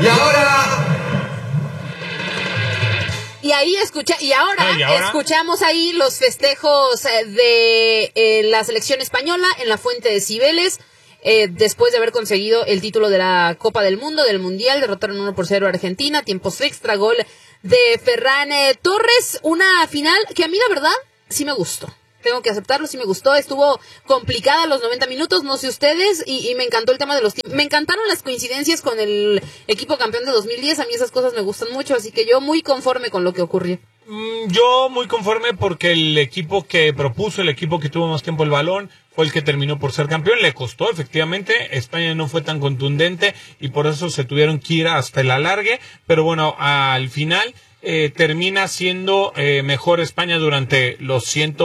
Y ahora... Y ahora escuchamos ahí los festejos de la selección española en la Fuente de Cibeles. Después de haber conseguido el título de la Copa del Mundo, del Mundial, derrotaron 1-0 a Argentina, tiempos extra, gol de Ferran Torres, una final que a mí la verdad sí me gustó. Tengo que aceptarlo, sí me gustó, estuvo complicada los 90 minutos, no sé ustedes, y me encantó el tema de los tiempos. Me encantaron las coincidencias con el equipo campeón de 2010, a mí esas cosas me gustan mucho, así que yo muy conforme con lo que ocurrió. Yo muy conforme porque el equipo que propuso, el equipo que tuvo más tiempo el balón, fue el que terminó por ser campeón. Le costó, efectivamente, España no fue tan contundente y por eso se tuvieron que ir hasta el alargue, pero bueno, al final... termina siendo mejor España durante los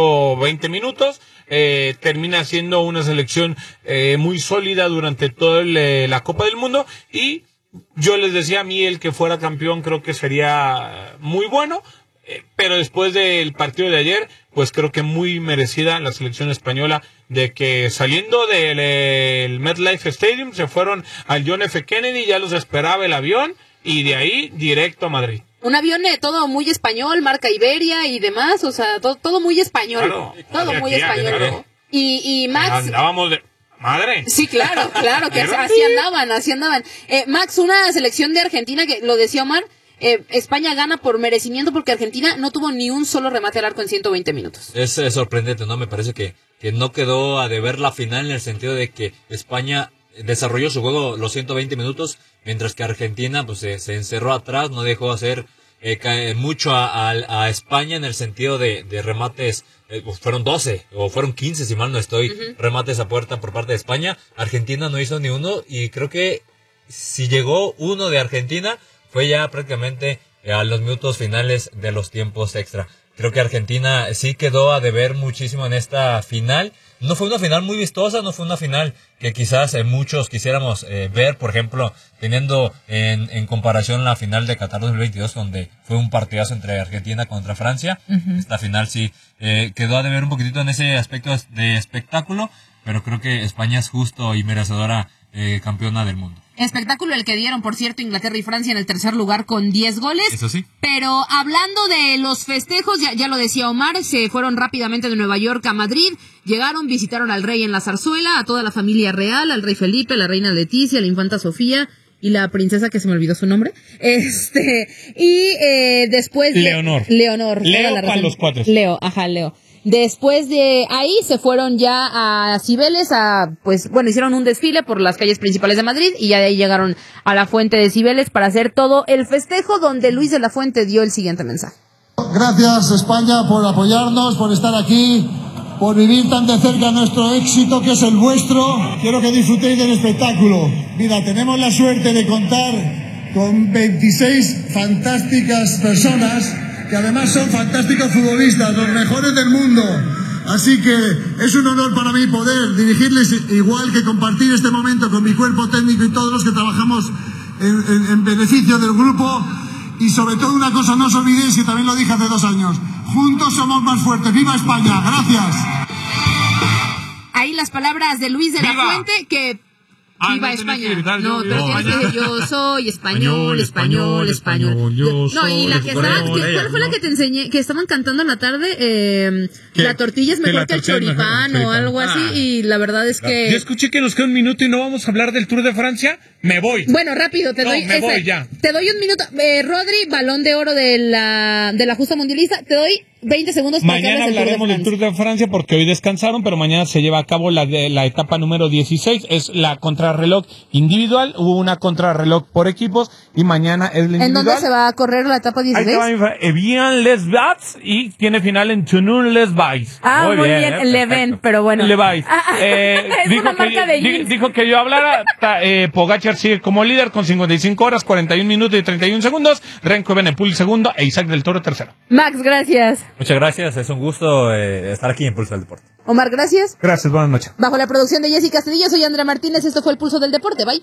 120 minutos, termina siendo una selección muy sólida durante toda la Copa del Mundo y yo les decía a mí el que fuera campeón creo que sería muy bueno, pero después del partido de ayer pues creo que muy merecida la selección española de que saliendo del MetLife Stadium se fueron al John F. Kennedy, ya los esperaba el avión y de ahí directo a Madrid. Un avión todo muy español, marca Iberia y demás, o sea, todo muy español. Claro, todo muy español. Claro. Y Max... Andábamos de... Madre. Sí, claro, que así andaban. Max, una selección de Argentina que, lo decía Omar, España gana por merecimiento porque Argentina no tuvo ni un solo remate al arco en 120 minutos. Es sorprendente, ¿no? Me parece que no quedó a deber la final en el sentido de que España desarrolló su juego los 120 minutos, mientras que Argentina pues se encerró atrás, no dejó hacer mucho a España en el sentido de remates. Fueron 12 o fueron 15 si mal no estoy, remates a puerta por parte de España. Argentina no hizo ni uno y creo que si llegó uno de Argentina fue ya prácticamente a los minutos finales de los tiempos extra. Creo que Argentina sí quedó a deber muchísimo en esta final. No fue una final muy vistosa, no fue una final que quizás muchos quisiéramos ver, por ejemplo, teniendo en comparación la final de Qatar 2022, donde fue un partidazo entre Argentina contra Francia. Esta final sí quedó a deber un poquitito en ese aspecto de espectáculo, pero creo que España es justo y merecedora campeona del mundo. Espectáculo el que dieron, por cierto, Inglaterra y Francia en el tercer lugar con 10 goles. Eso sí. Pero hablando de los festejos, ya lo decía Omar, se fueron rápidamente de Nueva York a Madrid. Llegaron, visitaron al rey en la zarzuela, a toda la familia real, al rey Felipe, la reina Leticia, la infanta Sofía y la princesa que se me olvidó su nombre. Después Leonor. Leo para los cuatro. Leo. Después de ahí se fueron ya a Cibeles hicieron un desfile por las calles principales de Madrid y ya de ahí llegaron a la Fuente de Cibeles para hacer todo el festejo, donde Luis de la Fuente dio el siguiente mensaje. Gracias España por apoyarnos, por estar aquí, por vivir tan de cerca nuestro éxito que es el vuestro. Quiero que disfrutéis del espectáculo. Mira, tenemos la suerte de contar con 26 fantásticas personas que además son fantásticos futbolistas, los mejores del mundo. Así que es un honor para mí poder dirigirles, igual que compartir este momento con mi cuerpo técnico y todos los que trabajamos en beneficio del grupo. Y sobre todo una cosa, no os olvidéis, que también lo dije hace 2 años, juntos somos más fuertes. ¡Viva España! ¡Gracias! Ahí las palabras de Luis de la Fuente, que... ¡Viva España! No, pero tienes que decir, yo soy español. No, y la que estaba, ¿cuál fue la que te enseñé? Que estaban cantando en la tarde, la tortilla es mejor que el choripán o algo así, y la verdad es que... Yo escuché que nos queda un minuto y no vamos a hablar del Tour de Francia, me voy. Bueno, rápido, te doy un minuto. Rodri, balón de oro de la justa mundialista, te doy 20 segundos para mañana hablaremos del Tour de Francia porque hoy descansaron, pero mañana se lleva a cabo la etapa número 16, es la contrarreloj individual, hubo una contrarreloj por equipos y mañana es la individual. ¿En dónde se va a correr la etapa 16? Ahí va Evian-les-Bains y tiene final en Tonon-les-Bains. Muy bien, Leven, pero bueno. Les-Bains. Dijo que yo hablara, Pogacar sigue como líder con 55 horas, 41 minutos y 31 segundos, Renko Evenepoel segundo e Isaac del Toro tercero. Max, gracias. Muchas gracias, es un gusto estar aquí en Pulso del Deporte. Omar, gracias. Gracias, buenas noches. Bajo la producción de Jessy Castillo, soy Andrea Martínez, esto fue el Pulso del Deporte, bye.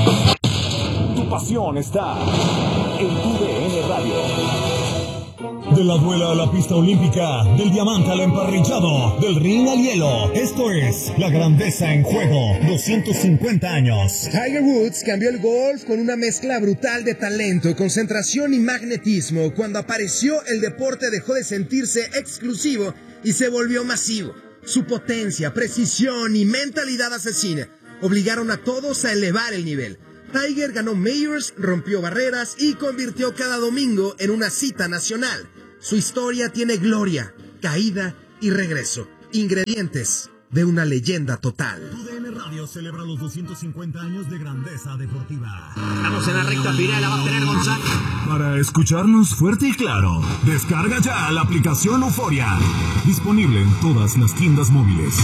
Tu pasión está en tu DN Radio. De la duela a la pista olímpica, del diamante al emparrillado, del ring al hielo. Esto es La Grandeza en Juego, 250 años. Tiger Woods cambió el golf con una mezcla brutal de talento, concentración y magnetismo. Cuando apareció, el deporte dejó de sentirse exclusivo y se volvió masivo. Su potencia, precisión y mentalidad asesina obligaron a todos a elevar el nivel. Tiger ganó Majors, rompió barreras y convirtió cada domingo en una cita nacional. Su historia tiene gloria, caída y regreso. Ingredientes de una leyenda total. TUDN Radio celebra los 250 años de grandeza deportiva. Estamos en la recta final, la va a tener Gonzalo. Para escucharnos fuerte y claro, descarga ya la aplicación Euforia. Disponible en todas las tiendas móviles.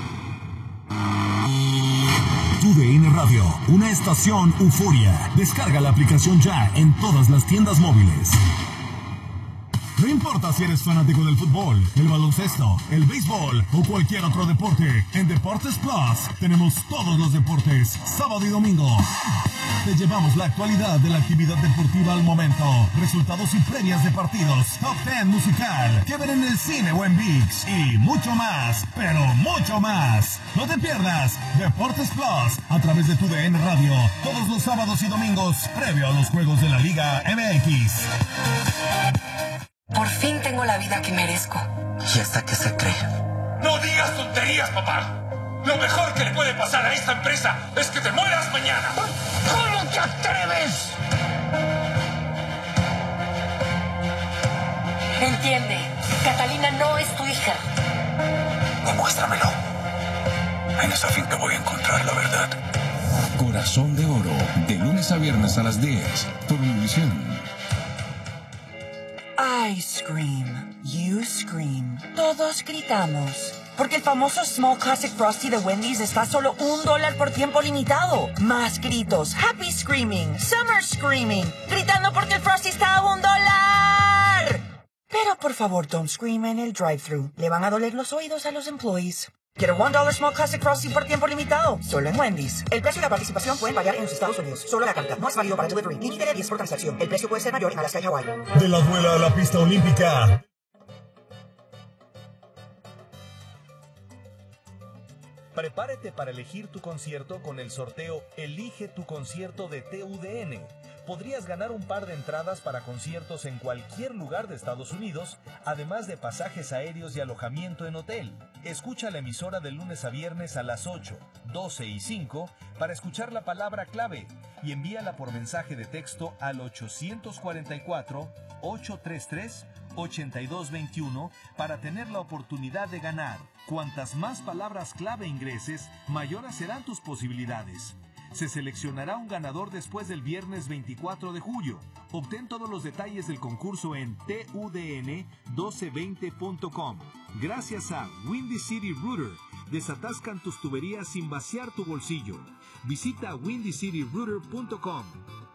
TUDN Radio, una estación Euforia. Descarga la aplicación ya en todas las tiendas móviles. No importa si eres fanático del fútbol, el baloncesto, el béisbol o cualquier otro deporte, en Deportes Plus tenemos todos los deportes, sábado y domingo. Te llevamos la actualidad de la actividad deportiva al momento, resultados y previas de partidos, top 10 musical, que ver en el cine o en ViX y mucho más, pero mucho más. No te pierdas Deportes Plus a través de TUDN Radio, todos los sábados y domingos, previo a los juegos de la Liga MX. Por fin tengo la vida que merezco. ¿Y hasta qué se cree? ¡No digas tonterías, papá! Lo mejor que le puede pasar a esta empresa es que te mueras mañana. ¿Cómo te atreves? Entiende, Catalina no es tu hija. Demuéstramelo. En esa finca voy a encontrar la verdad. Corazón de Oro, de lunes a viernes a las 10, por Univisión. I scream, you scream, todos gritamos. Porque el famoso Small Classic Frosty de Wendy's está a solo $1 por tiempo limitado. Más gritos, happy screaming, summer screaming, gritando porque el Frosty está a $1. Pero por favor, don't scream en el drive-thru. Le van a doler los oídos a los employees. Quiero $1 Small Classic Frosty por tiempo limitado, solo en Wendy's. El precio y la participación pueden variar en los Estados Unidos. Solo la carta, no es válido para delivery. Límite de 10 por transacción. El precio puede ser mayor en Alaska y Hawái. De la duela a la pista olímpica. Prepárate para elegir tu concierto con el sorteo Elige tu concierto de TUDN. Podrías ganar un par de entradas para conciertos en cualquier lugar de Estados Unidos, además de pasajes aéreos y alojamiento en hotel. Escucha la emisora de lunes a viernes a las 8, 12 y 5 para escuchar la palabra clave y envíala por mensaje de texto al 844-833-8221 para tener la oportunidad de ganar. Cuantas más palabras clave ingreses, mayores serán tus posibilidades. Se seleccionará un ganador después del viernes 24 de julio. Obtén todos los detalles del concurso en TUDN1220.com. Gracias a Windy City Router, desatascan tus tuberías sin vaciar tu bolsillo. Visita windycityrouter.com.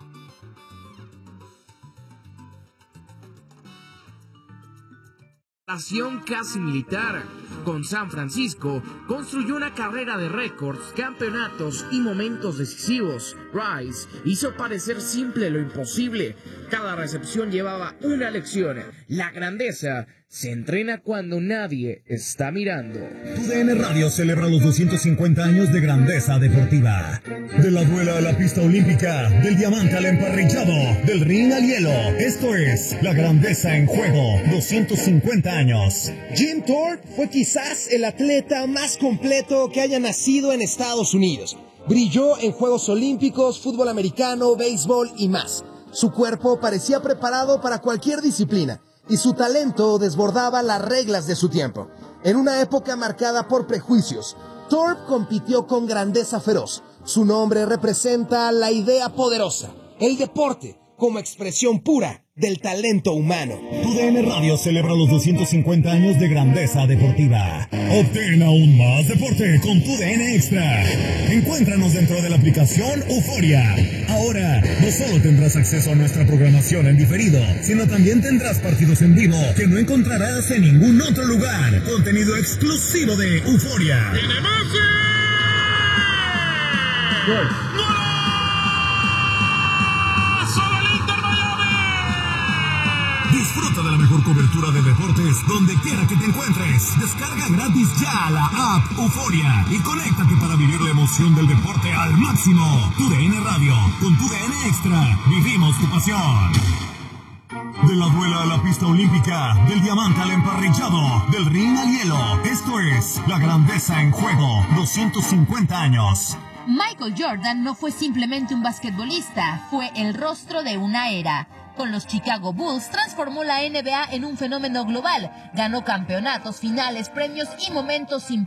Nación casi militar. Con San Francisco construyó una carrera de récords, campeonatos y momentos decisivos. Rice hizo parecer simple lo imposible. Cada recepción llevaba una lección. La grandeza se entrena cuando nadie está mirando. TUDN Radio celebra los 250 años de grandeza deportiva. De la duela a la pista olímpica, del diamante al emparrillado, del ring al hielo. Esto es La Grandeza en Juego, 250 años. Jim Thorpe fue quizás el atleta más completo que haya nacido en Estados Unidos. Brilló en Juegos Olímpicos, fútbol americano, béisbol y más. Su cuerpo parecía preparado para cualquier disciplina y su talento desbordaba las reglas de su tiempo. En una época marcada por prejuicios, Thorpe compitió con grandeza feroz. Su nombre representa la idea poderosa, el deporte como expresión pura del talento humano. TUDN Radio celebra los 250 años de grandeza deportiva. Obtén aún más deporte con TUDN Extra. Encuéntranos dentro de la aplicación Euforia. Ahora, no solo tendrás acceso a nuestra programación en diferido, sino también tendrás partidos en vivo que no encontrarás en ningún otro lugar. Contenido exclusivo de Euforia. ¡Tiene Messi! ¡Gol! Disfruta de la mejor cobertura de deportes donde quiera que te encuentres. Descarga gratis ya la app Euforia y conéctate para vivir la emoción del deporte al máximo. TUDN Radio, con TUDN Extra, vivimos tu pasión. De la duela a la pista olímpica, del diamante al emparrillado, del ring al hielo. Esto es La Grandeza en Juego, 250 años. Michael Jordan no fue simplemente un basquetbolista, fue el rostro de una era. Con los Chicago Bulls transformó la NBA en un fenómeno global, ganó campeonatos, finales, premios y momentos